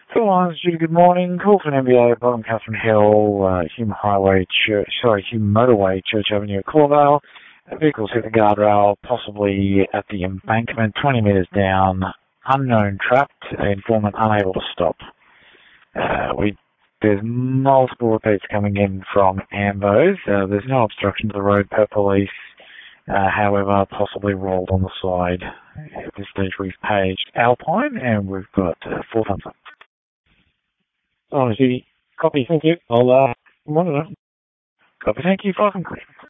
Cool lines, Judy, good morning. Call from NBA, bottom Catherine Hill, Hume Motorway, Church Avenue, Corvale. Vehicles hit the guardrail, possibly at the embankment, 20 metres down. Unknown trapped, informant unable to stop. There's multiple repeats coming in from Ambos. There's no obstruction to the road per police. However, possibly rolled on the side. At this stage, we've paged Alpine, and we've got 4 thumbs up. Oh, Judy. Copy, thank you. I'll monitor. Copy, thank you. Fucking clear.